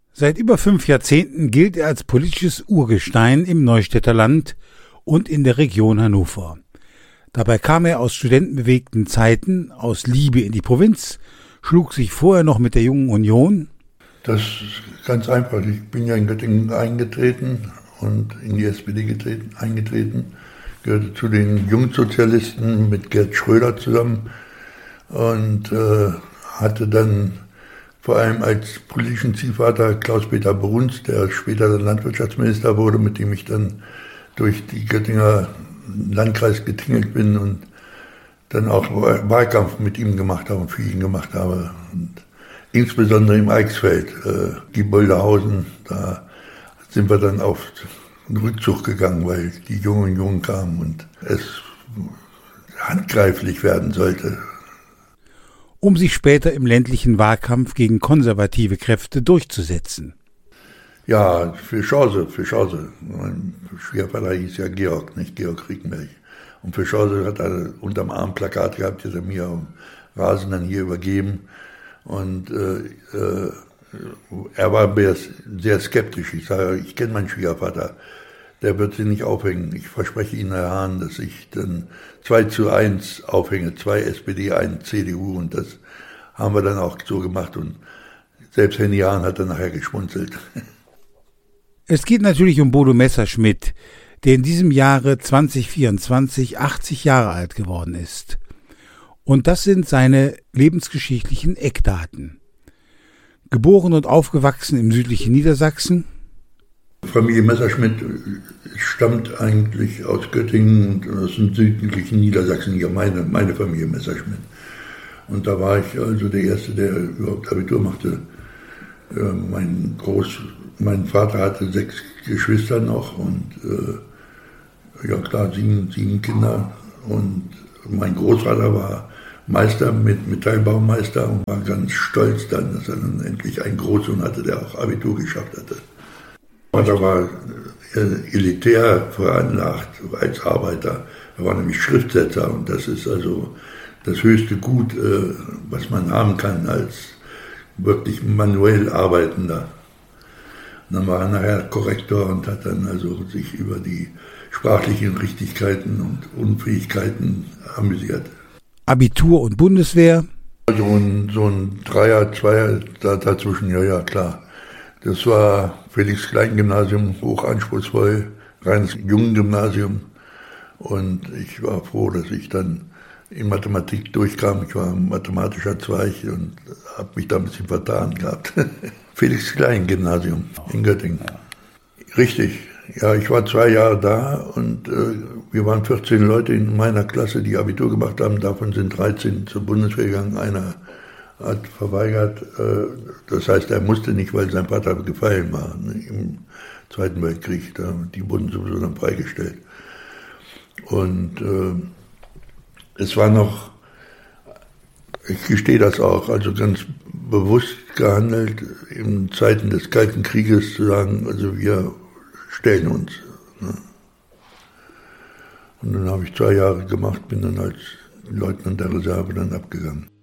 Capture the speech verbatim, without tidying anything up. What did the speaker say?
Seit über fünf Jahrzehnten gilt er als politisches Urgestein im Neustädter Land und in der Region Hannover. Dabei kam er aus studentenbewegten Zeiten, aus Liebe in die Provinz, schlug sich vorher noch mit der Jungen Union. Das ist ganz einfach. Ich bin ja in Göttingen eingetreten und in die S P D getreten, eingetreten, gehörte zu den Jungsozialisten mit Gerd Schröder zusammen und äh, hatte dann vor allem als politischen Ziehvater Klaus-Peter Bruns, der später dann Landwirtschaftsminister wurde, mit dem ich dann durch die Göttinger Landkreis getingelt bin und dann auch Wahlkampf mit ihm gemacht habe und für ihn gemacht habe. Und insbesondere im Eichsfeld, äh, Gieboldehausen, da sind wir dann auf den Rückzug gegangen, weil die Jungen Jungen kamen und es handgreiflich werden sollte. Um sich später im ländlichen Wahlkampf gegen konservative Kräfte durchzusetzen. Ja, für Chance, für Chance. Mein Schwiegervater hieß ja Georg, nicht Georg Riekenberg. Und für Chance hat er unterm Arm Plakat gehabt, das er mir am Rasen dann hier übergeben. Und äh, äh, er war sehr skeptisch. Ich sage, ich kenne meinen Schwiegervater, der wird sie nicht aufhängen. Ich verspreche Ihnen, Herr Hahn, dass ich dann zwei zu eins aufhänge, zwei S P D, ein C D U. Und das haben wir dann auch so gemacht. Und selbst Henny Hahn hat dann nachher geschmunzelt. Es geht natürlich um Bodo Messerschmidt, der in diesem Jahre zwanzig vierundzwanzig achtzig Jahre alt geworden ist. Und das sind seine lebensgeschichtlichen Eckdaten. Geboren und aufgewachsen im südlichen Niedersachsen. Familie Messerschmidt stammt eigentlich aus Göttingen und aus dem südlichen Niedersachsen, ja meine, meine Familie Messerschmidt. Und da war ich also der Erste, der überhaupt Abitur machte. Mein Groß, mein Vater hatte sechs Geschwister noch und äh, ja klar, sieben, sieben Kinder. Und mein Großvater war Meister, mit Metallbaumeister und war ganz stolz dann, dass er dann endlich einen Großsohn hatte, der auch Abitur geschafft hatte. Mein Vater war elitär veranlagt als Arbeiter. Er war nämlich Schriftsetzer und das ist also das höchste Gut, äh, was man haben kann als wirklich manuell Arbeitender. Und dann war er nachher Korrektor und hat dann also sich über die sprachlichen Richtigkeiten und Unfähigkeiten amüsiert. Abitur und Bundeswehr? Also ein, so ein Dreier, Zweier da, dazwischen, ja, ja, klar. Das war Felix-Klein-Gymnasium, hochanspruchsvoll, reines Jungengymnasium. Und ich war froh, dass ich dann in Mathematik durchkam. Ich war ein mathematischer Zweig und habe mich da ein bisschen vertan gehabt. Felix-Klein-Gymnasium in Göttingen. Richtig. Ja, ich war zwei Jahre da und äh, wir waren vierzehn Leute in meiner Klasse, die Abitur gemacht haben. Davon sind dreizehn zur Bundeswehr gegangen. Einer hat verweigert. Äh, das heißt, er musste nicht, weil sein Vater gefallen war. Ne, im Zweiten Weltkrieg. Da, die wurden sowieso dann freigestellt. Und äh, es war noch, ich gestehe das auch, also ganz bewusst gehandelt, in Zeiten des Kalten Krieges zu sagen, also wir stellen uns. Ne? Und dann habe ich zwei Jahre gemacht, bin dann als Leutnant der Reserve dann abgegangen.